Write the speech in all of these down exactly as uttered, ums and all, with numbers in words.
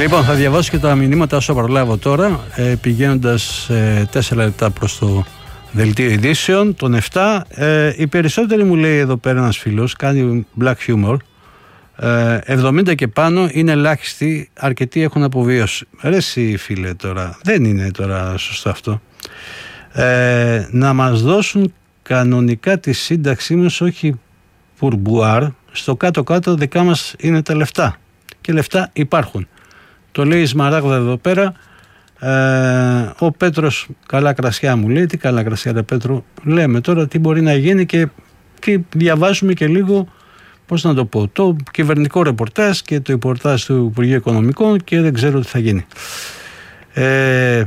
Λοιπόν, θα διαβάσω και τα μηνύματα όσο προλάβω τώρα, ε, πηγαίνοντας ε, τέσσερα λεπτά προς το δελτίο ειδήσεων, τον επτά. Ε, οι περισσότεροι, μου λέει εδώ πέρα ένας φίλος, κάνει black humor, ε, εβδομήντα και πάνω είναι ελάχιστοι, αρκετοί έχουν αποβίωση. Ρε εσύ φίλε τώρα, δεν είναι τώρα σωστό αυτό. Ε, να μας δώσουν κανονικά τη σύνταξή μας, όχι πουρμπουάρ, στο κάτω-κάτω δικά μας είναι τα λεφτά. Και λεφτά υπάρχουν. Το λέει η Σμαράγδα εδώ πέρα. Ε, ο Πέτρος, καλά κρασιά μου λέει. Τι καλά κρασιά ρε Πέτρο? Λέμε τώρα τι μπορεί να γίνει και, και διαβάζουμε και λίγο, πώς να το πω, το κυβερνητικό ρεπορτάζ και το ρεπορτάζ του Υπουργείου Οικονομικών και δεν ξέρω τι θα γίνει. Ε,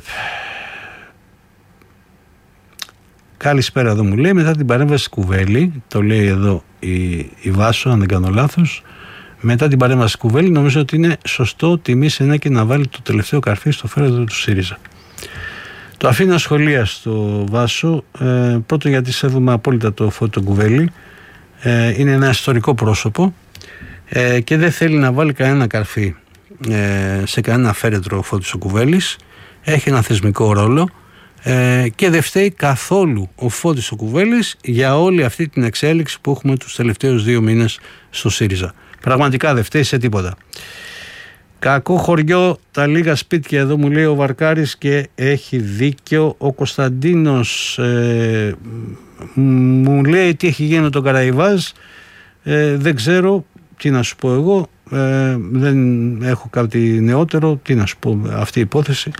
καλησπέρα εδώ μου λέει, μετά την παρέμβαση Κουβέλη, το λέει εδώ η, η Βάσο αν δεν κάνω λάθος, μετά την παρέμβαση Κουβέλη νομίζω ότι είναι σωστό τιμή Σενέκη να βάλει το τελευταίο καρφί στο φέρετρο του ΣΥΡΙΖΑ. Το αφήνω σχολεία στο Βάσο, ε, πρώτον γιατί σέβομαι απόλυτα το Φώτο Κουβέλη, ε, είναι ένα ιστορικό πρόσωπο ε, και δεν θέλει να βάλει κανένα καρφί ε, σε κανένα φέρετρο ο Φώτης ο Κουβέλης, έχει ένα θεσμικό ρόλο ε, και δεν φταίει καθόλου ο Φώτης ο Κουβέλης για όλη αυτή την εξέλιξη που έχουμε τους τελευταίους δύο μήνες στο ΣΥΡΙΖΑ. Πραγματικά δεν φταίει σε τίποτα. Κακό χωριό, τα λίγα σπίτια εδώ μου λέει ο Βαρκάρης και έχει δίκιο. Ο Κωνσταντίνος ε, μου λέει τι έχει γίνει με τον Καραϊβάζ. Ε, δεν ξέρω τι να σου πω εγώ. Ε, δεν έχω κάτι νεότερο. Τι να σου πω αυτή η υπόθεση.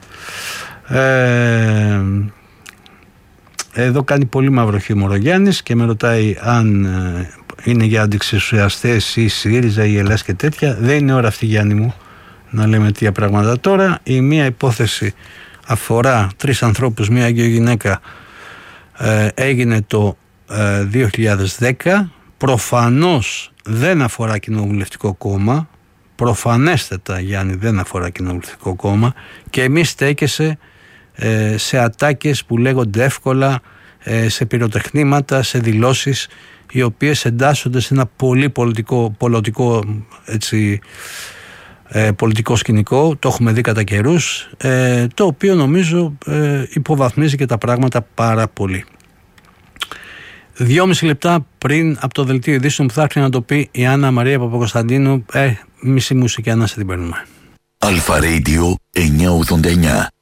Ε, εδώ κάνει πολύ μαύρο χιούμορ ο Γιάννης και με ρωτάει αν ε, είναι για αντιξουσιαστές ή ΣΥΡΙΖΑ ή Ελλάς και τέτοια. Δεν είναι ώρα αυτή, Γιάννη μου, να λέμε τέτοια πράγματα τώρα. Η μία υπόθεση αφορά τρεις ανθρώπους, μία και γυναίκα, ε, έγινε το ε, δύο χιλιάδες δέκα. Προφανώς δεν αφορά κοινοβουλευτικό κόμμα. Προφανέστατα, Γιάννη, δεν αφορά κοινοβουλευτικό κόμμα και εμείς στέκεσαι ε, σε ατάκες που λέγονται εύκολα, ε, σε πυροτεχνήματα, σε δηλώσεις οι οποίες εντάσσονται σε ένα πολύ πολιτικό, πολιτικό, έτσι, ε, πολιτικό σκηνικό, το έχουμε δει κατά καιρούς, ε, το οποίο νομίζω ε, υποβαθμίζει και τα πράγματα πάρα πολύ. Δυόμιση λεπτά πριν από το δελτίο ειδήσεων που θα έρθει να το πει η Άννα Μαρία Παπακοσταντίνου, ε, μισή μουσική ανάσα την παίρνουμε. Αλφα Radio εννιακόσια ογδόντα εννιά.